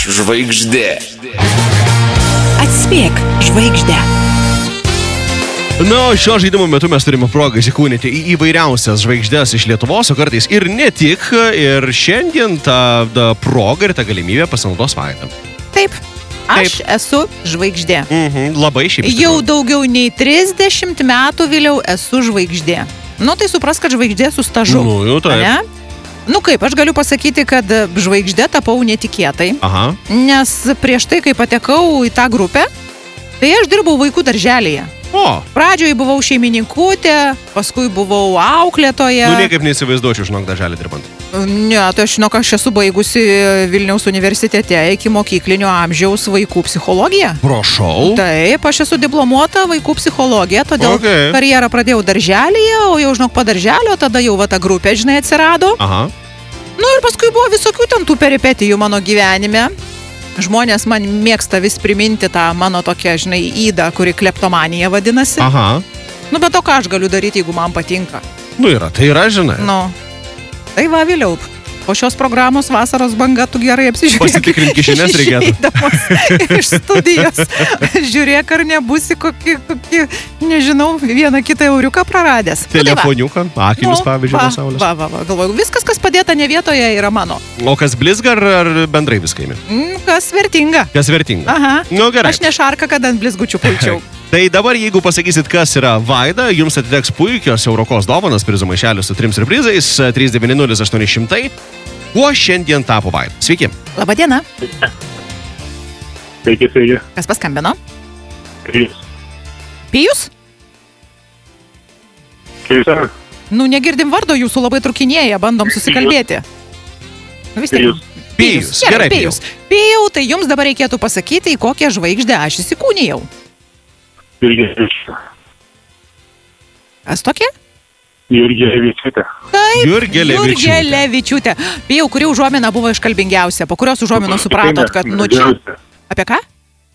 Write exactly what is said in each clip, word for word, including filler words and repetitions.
žvaigždė. Atspėk žvaigždę. Na, šio žaidimo metu mes turime progą įsikūnyti į įvairiausias žvaigždės iš Lietuvos, o kartais ir ne tik. Ir šiandien ta, ta proga ir ta galimybė pasinaudos Vaida. Taip, aš Taip. esu žvaigždė. Mhm, labai šiaip. Jau daugiau nei trisdešimt metų vėliau esu žvaigždė. Nu, tai supras, kad žvaigždė su stažu. Nu, jau taip. Ne? Nu kaip, aš galiu pasakyti, kad žvaigždė tapau netikėtai. Aha. Nes prieš tai, kai patekau į tą grupę, tai aš dirbau vaikų darželėje. O. Pradžioje buvau šeimininkutė, paskui buvau auklėtoja. Nu, niekaip neįsivaizduočiau, žinok, darželį dirbant. Ne, tai aš žinok, aš esu baigusi Vilniaus universitete iki mokyklinio amžiaus vaikų psichologiją. Prašau. Taip, aš esu diplomuota vaikų psichologija, todėl okay. karjerą pradėjau darželėje, o jau, žinok, po darželio tada jau va ta grupė, žinai, atsirado. Aha. Nu ir paskui buvo visokių ten tų peripetijų mano gyvenime. Žmonės man mėgsta vis priminti tą mano tokią, žinai, įdą, kuri kleptomanija vadinasi. Aha. Nu, bet to ką aš galiu daryti, jeigu man patinka. Nu, yra, tai yra, žinai. Nu, tai va vėliau. Po šios programos vasaros banga tu gerai apsižiūrėk. Pasitikrinti kišenės reikėtų. Iš studijos. Žiūrėk, ar nebūsi kokį, kokį, nežinau, vieną kitą euriuką praradęs. Telefoniuką, akinius, nu, pavyzdžiui, nuo saulės. Va, va, va, galvoju, viskas, kas padėta ne vietoje, yra mano. O kas blizga ar, ar bendrai viską imi? Mm, kas vertinga. Kas vertinga. Aha. Nu, gerai. Aš ne šarka, kad ant blizgučių pulčiau. Tai dabar, jeigu pasakysit, kas yra Vaida, jums atiteks puikios Eurokos dovanas, prizų maišelius su trim siurprizais, trys devyni nulis aštuoni šimtai. Kuo šiandien tapo Vaida? Sveiki. Labą dieną. Sveiki, sveiki. Kas paskambino? Pijus. Pijus? Keista. Nu, negirdim vardo jūsų, labai trukinėja, bandom susikalbėti. Nu, vis tiek. Pijus. Pijus. Gerai, Pijus. Pijau, tai jums dabar reikėtų pasakyti, į kokią žvaigždę aš įsikūnijau. Jurgelevičiūtė. Kas tokia? Jurgelevičiūtė. Taip, Jurgelevičiūtė. Jurgelevičiūtė. Pijau, kuri užuomina buvo iškalbingiausia, po kurios užuominos supratot, kad nu čia... Apie ką?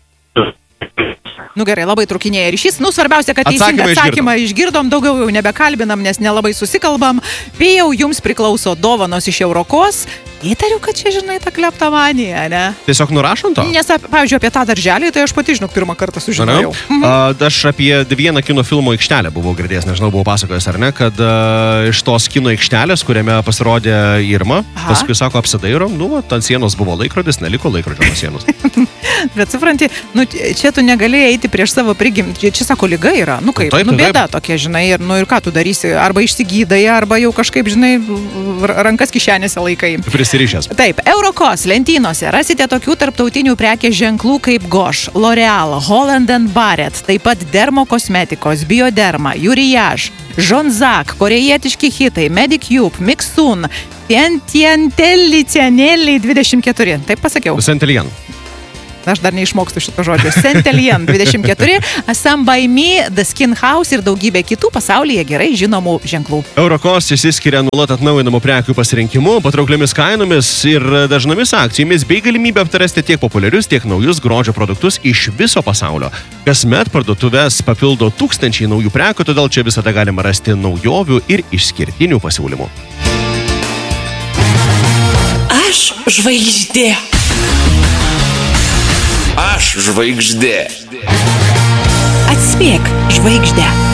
Nu gerai, labai trukinėja ryšys. Nu, svarbiausia, kad teisingą atsakymą išgirdom, daugiau jau nebekalbinam, nes nelabai susikalbam. Pijau, jums priklauso dovanos iš Eurokos. Įtariu, kad čia, žinai, ta kleptomanija, ne? Tiesiog nurašant to? Nes, pavyzdžiui, apie tą darželį, tai aš pati, žinok, pirmą kartą sužinojau. Mhm. A, aš apie vieną kino filmo aikštelę buvau girdėjęs, nežinau, buvau pasakojęs ar ne, kad a, iš tos kino aikštelės, kuriame pasirodė Irma, Aha. paskui sako, apsidairom, nu, ant sienos buvo laikrodis, neliko laikrodžio nuo sienos. Bet supranti, nu, čia tu negali eiti prieš savo prigimtį, čia, sako, liga yra, nu kaip, taip, nu bėda taip. tokia, žinai, ir, nu ir ką tu darysi, arba išsigydai, arba jau kažkaip, žinai, rankas kišenėse laikai. Prisirišęs. Taip, Eurokos lentynose rasite tokių tarptautinių prekės ženklų kaip Gosh, L'Oreal, Holland and Barrett, taip pat Dermo kosmetikos, Bioderma, Uriage, Jonzak, korejietiški hitai, Medicube, Mixun, Tientiantelli, Cianelli dvidešimt keturi. Taip pasakiau. Centelian. Aš dar neišmokstu šito žodžio. Centelian dvidešimt keturi, Some by Me, The Skin House ir daugybė kitų pasaulyje gerai žinomų ženklų. Eurokos išsiskiria nuolat atnaujinamų prekių pasirinkimu, patraukliomis kainomis ir dažnomis akcijomis bei galimybę aptarasti tiek populiarius, tiek naujus grožio produktus iš viso pasaulio. Kasmet parduotuvės papildo tūkstančiai naujų prekių, todėl čia visada galima rasti naujovių ir išskirtinių pasiūlymų. Aš žvaigždė. Aš žvaigždė. Atspėk žvaigždę.